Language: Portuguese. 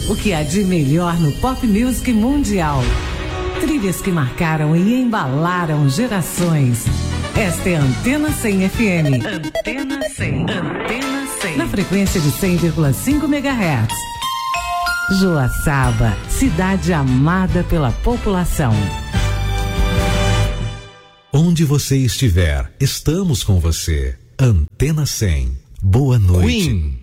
O que há de melhor no pop music mundial. Trilhas que marcaram e embalaram gerações. Esta é a Antena 100 FM. Antena 100. Antena 100. Na frequência de 100,5 MHz. Joaçaba, cidade amada pela população. Onde você estiver, estamos com você. Antena 100. Boa noite. Queen.